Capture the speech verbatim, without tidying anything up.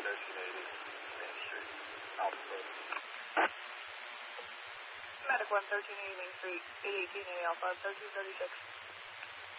thirteen eighty Main Street, Alpha. Medic one, thirteen eighty Main Street, eight eighteen A Alpha, thirteen thirty-six.